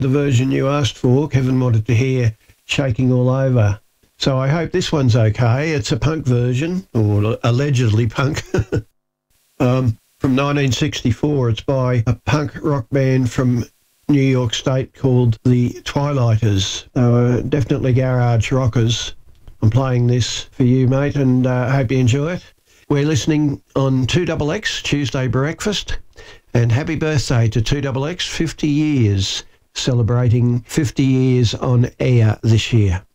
The version you asked for, Kevin wanted to hear Shaking All Over. So I hope this one's okay. It's a punk version, or allegedly punk, from 1964. It's by a punk rock band from New York State called the Twilighters. They were definitely garage rockers. I'm playing this for you, mate, and I hope you enjoy it. We're listening on 2XX, Tuesday Breakfast, and happy birthday to 2XX, 50 years, celebrating 50 years on air this year.